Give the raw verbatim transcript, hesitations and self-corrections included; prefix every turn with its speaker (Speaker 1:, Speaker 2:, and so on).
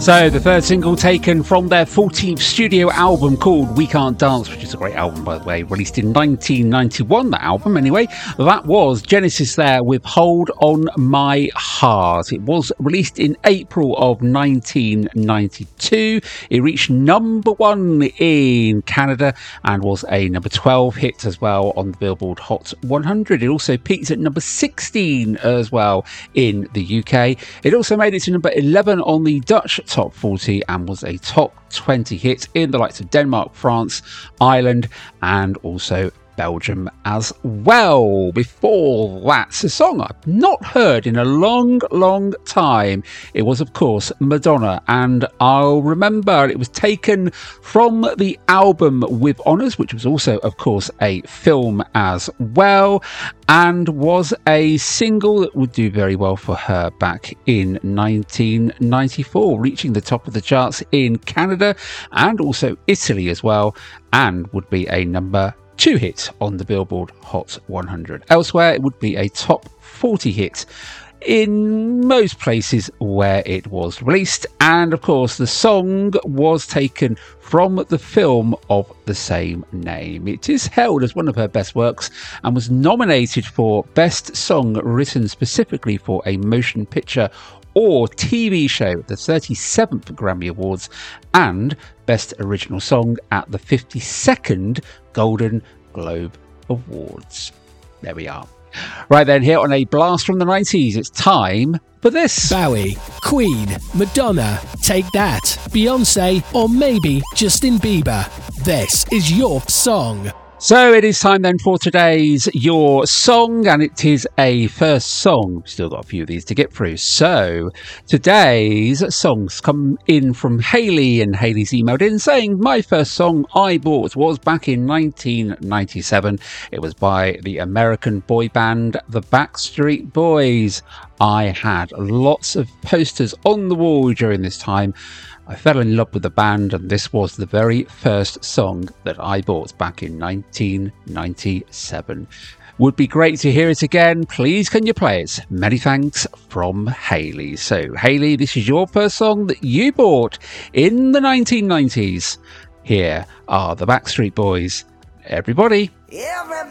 Speaker 1: So, the third single taken from their fourteenth studio album called We Can't Dance, which is a great album, by the way, released in nineteen ninety-one, that album anyway. That was Genesis there with Hold On My Heart. It was released in April of nineteen ninety-two. It reached number one in Canada and was a number twelve hit as well on the Billboard Hot one hundred. It also peaked at number sixteen as well in the U K. It also made it to number eleven on the Dutch Top forty and was a top twenty hit in the likes of Denmark, France, Ireland, and also Belgium as well. Before that's a song I've not heard in a long, long time. It was, of course, Madonna, and I'll remember it was taken from the album With Honours, which was also, of course, a film as well, and was a single that would do very well for her back in nineteen ninety-four, reaching the top of the charts in Canada and also Italy as well, and would be a number two hit on the Billboard Hot one hundred. Elsewhere, it would be a top forty hit in most places where it was released. And of course, the song was taken from the film of the same name. It is held as one of her best works and was nominated for Best Song Written specifically for a motion picture or T V show at the thirty-seventh Grammy Awards and Best Original Song at the fifty-second Golden Globe Awards. There we are. Right then, here on a blast from the nineties, it's time for this.
Speaker 2: Bowie, Queen, Madonna, Take That, Beyonce, or maybe Justin Bieber. This is your song.
Speaker 1: So it is time then for today's Your Song, and it is a first song. We've still got a few of these to get through. So today's songs come in from Hayley, and Hayley's emailed in saying, my first song I bought was back in nineteen ninety-seven. It was by the American boy band The Backstreet Boys. I had lots of posters on the wall during this time. I fell in love with the band, and this was the very first song that I bought back in nineteen ninety-seven. Would be great to hear it again. Please can you play it? Many thanks from Hayley. So Hayley, this is your first song that you bought in the nineteen nineties. Here are the Backstreet Boys. Everybody.
Speaker 3: Everybody.